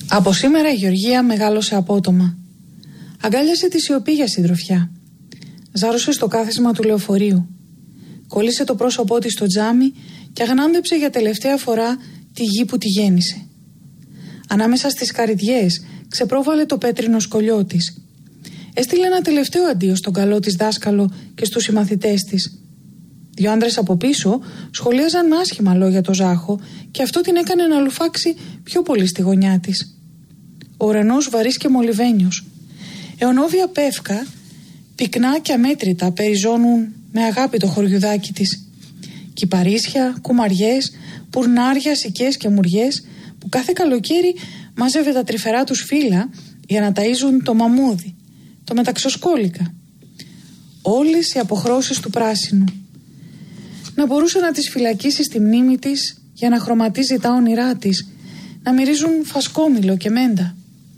Από σήμερα η Γεωργία μεγάλωσε απότομα. Αγκάλιασε τη σιωπή για συντροφιά. Ζάρωσε στο κάθισμα του λεωφορείου. Κόλλησε το πρόσωπό της στο τζάμι και αγνάντεψε για τελευταία φορά τη γη που τη γέννησε. Ανάμεσα στις καρυδιές ξεπρόβαλε το πέτρινο σκολιό της. Έστειλε ένα τελευταίο αντίο στον καλό της δάσκαλο και στους συμμαθητές της. 2 άντρες από πίσω σχολίαζαν με άσχημα λόγια το Ζάχο και αυτό την έκανε να λουφάξει πιο πολύ στη γωνιά της. Ο ουρανός βαρύς και μολυβένιος. Αιωνόβια πεύκα, πυκνά και αμέτρητα, περιζώνουν με αγάπη το χωριουδάκι της. Κυπαρίσια, κουμαριές, πουρνάρια, σικές και μουριές που κάθε καλοκαίρι μάζευε τα τρυφερά τους φύλλα για να ταΐζουν το μαμούδι, το μεταξοσκόλικα. Όλες οι αποχρώσεις του πράσινου. Να μπορούσε να τις φυλακίσει στη μνήμη της για να χρωματίζει τα όνειρά της, να μυρίζουν φασκόμηλο και μέντα.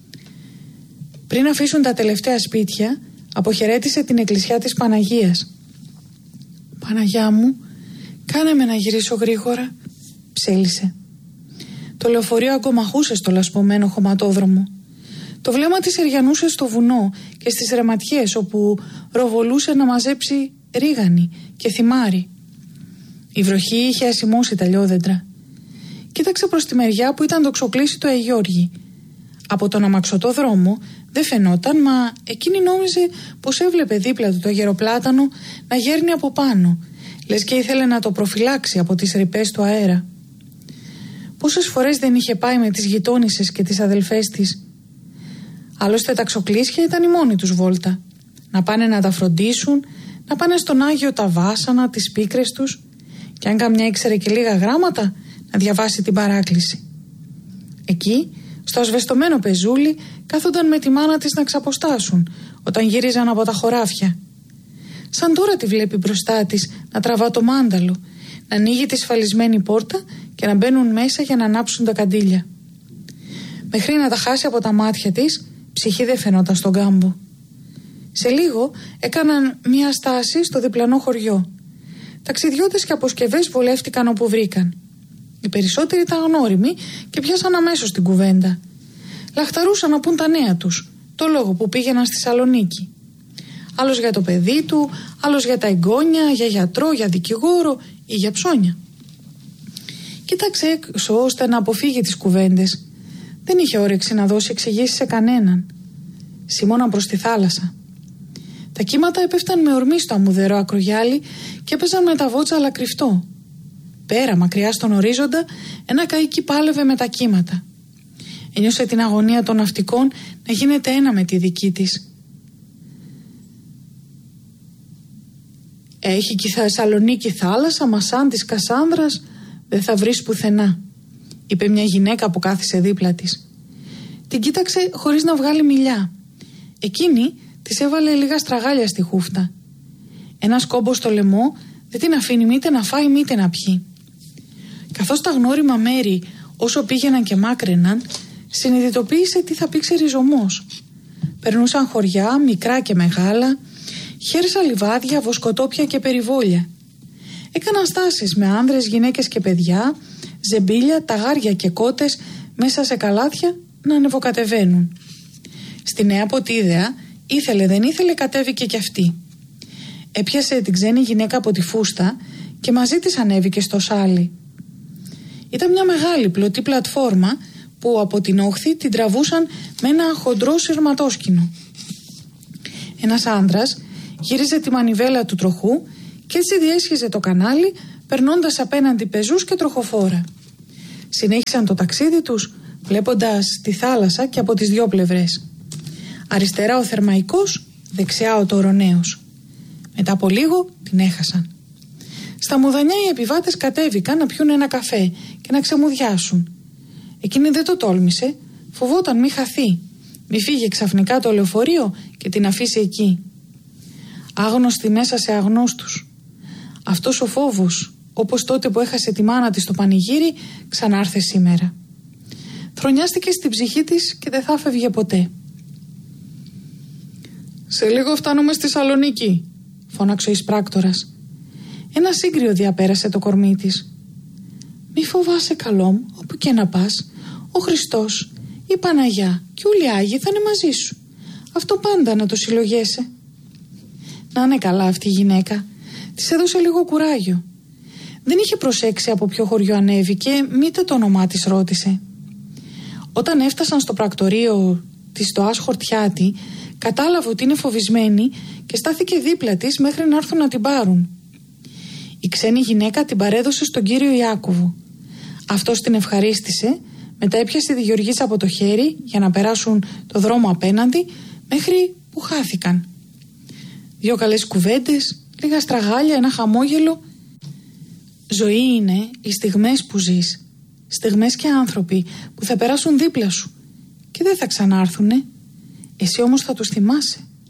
Πριν αφήσουν τα τελευταία σπίτια, αποχαιρέτησε την εκκλησιά της Παναγίας. «Παναγιά μου, κάνε με να γυρίσω γρήγορα», ψέλισε. Το λεωφορείο αγκομαχούσε στο λασπωμένο χωματόδρομο. Το βλέμμα της εριανούσε στο βουνό και στις ρεματιές όπου ροβολούσε να μαζέψει ρίγανη και θυμάρι. Η βροχή είχε ασημώσει τα λιόδεντρα. Κοίταξε προς τη μεριά που ήταν το ξοκλήσι του Αιγιώργη. Από τον αμαξωτό δρόμο δεν φαινόταν, μα εκείνη νόμιζε πως έβλεπε δίπλα του το γεροπλάτανο να γέρνει από πάνω, λες και ήθελε να το προφυλάξει από τις ρηπές του αέρα. Πόσες φορές δεν είχε πάει με τις γειτόνισσες και τις αδελφές της. Άλλωστε τα ξοκλήσια ήταν η μόνη τους βόλτα. Να πάνε να τα φροντίσουν, να πάνε στον Άγιο τα βάσανα, τις πίκρες τους, και αν καμιά ήξερε και λίγα γράμματα, να διαβάσει την παράκληση. Εκεί, στο ασβεστομένο πεζούλι, κάθονταν με τη μάνα της να ξαποστάσουν όταν γύριζαν από τα χωράφια. Σαν τώρα τη βλέπει μπροστά της να τραβά το μάνταλο, να ανοίγει τη σφαλισμένη πόρτα και να μπαίνουν μέσα για να ανάψουν τα καντήλια. Μέχρι να τα χάσει από τα μάτια της, ψυχή δεν φαινόταν στον κάμπο. Σε λίγο έκαναν μια στάση στο διπλανό χωριό. Ταξιδιώτες και αποσκευές βολεύτηκαν όπου βρήκαν. Οι περισσότεροι ήταν γνώριμοι και πιάσαν αμέσως την κουβέντα. Λαχταρούσαν να πούν τα νέα τους, το λόγο που πήγαιναν στη Σαλονίκη. Άλλος για το παιδί του, άλλος για τα εγγόνια, για γιατρό, για δικηγόρο ή για ψώνια. Κοίταξε έξω ώστε να αποφύγει τις κουβέντες. Δεν είχε όρεξη να δώσει εξηγήσεις σε κανέναν. Σίμωναν προς τη θάλασσα. Τα κύματα έπεφταν με ορμή στο αμμουδερό ακρογιάλι και έπαιζαν με τα βότσαλα κρυφτό. Πέρα, μακριά στον ορίζοντα, ένα καΐκι πάλευε με τα κύματα. Ένιωσε την αγωνία των ναυτικών να γίνεται ένα με τη δική της. «Έχει και η Θεσσαλονίκη θάλασσα, μα σαν της Κασάνδρας δεν θα βρεις πουθενά», είπε μια γυναίκα που κάθισε δίπλα της. Την κοίταξε χωρίς να βγάλει μιλιά. Εκείνη της έβαλε λίγα στραγάλια στη χούφτα. Ένας κόμπος στο λαιμό δεν την αφήνει μήτε να φάει μήτε να πιει. Καθώς τα γνώριμα μέρη όσο πήγαιναν και μάκραιναν, συνειδητοποίησε τι θα πει ξεριζωμός. Περνούσαν χωριά, μικρά και μεγάλα, χέρσα λιβάδια, βοσκοτόπια και περιβόλια. Έκαναν στάσεις με άνδρες, γυναίκες και παιδιά, ζεμπίλια, ταγάρια και κότες μέσα σε καλάθια να ανεβοκατεβαίνουν. Στη νέα ποτίδεα, ήθελε δεν ήθελε, κατέβηκε κι αυτή. Έπιασε την ξένη γυναίκα από τη φούστα και μαζί της ανέβηκε στο σάλι. Ήταν μια μεγάλη πλωτή πλατφόρμα που από την όχθη την τραβούσαν με ένα χοντρό σειρματόσκηνο. Ένας άντρας γύριζε τη μανιβέλα του τροχού και έτσι διέσχιζε το κανάλι, περνώντας απέναντι πεζούς και τροχοφόρα. Συνέχισαν το ταξίδι τους βλέποντας τη θάλασσα και από τις δυο πλευρές. Αριστερά ο Θερμαϊκός, δεξιά ο Τωροναίος. Μετά από λίγο την έχασαν. Στα Μουδανιά οι επιβάτες κατέβηκαν να πιούν ένα καφέ και να ξεμουδιάσουν. Εκείνη δεν το τόλμησε, φοβόταν μη χαθεί, μη φύγει ξαφνικά το λεωφορείο και την αφήσει εκεί. Άγνωστη μέσα σε αγνώστους. Αυτός ο φόβος, όπως τότε που έχασε τη μάνα της στο πανηγύρι, ξανάρθε σήμερα. Θρονιάστηκε στην ψυχή της και δεν θα φεύγε ποτέ. «Σε λίγο φτάνουμε στη Σαλονίκη», φώναξε ο εισπράκτορας. Ένα σύγκριο διαπέρασε το κορμί της. «Μη φοβάσαι, καλό μου, όπου και να πας. Ο Χριστός η Παναγιά και όλοι οι Άγιοι θα είναι μαζί σου. Αυτό πάντα να το συλλογέσαι. Να είναι καλά αυτή η γυναίκα. Της έδωσε λίγο κουράγιο. Δεν είχε προσέξει από ποιο χωριό ανέβηκε, μήτε το όνομά της ρώτησε. Όταν έφτασαν στο πρακτορείο της στο Άσχορτιάτη, κατάλαβε ότι είναι φοβισμένη και στάθηκε δίπλα της μέχρι να έρθουν να την πάρουν. Η ξένη γυναίκα την παρέδωσε στον κύριο Ιάκωβο. Αυτός την ευχαρίστησε, μετά έπιασε τη Γεωργίτσα από το χέρι για να περάσουν το δρόμο απέναντι μέχρι που χάθηκαν. 2 καλές κουβέντες, λίγα στραγάλια, ένα χαμόγελο. Ζωή είναι οι στιγμές που ζεις. Στιγμές και άνθρωποι που θα περάσουν δίπλα σου και δεν θα ξανάρθουνε. Εσύ όμως θα τους θυμάσαι.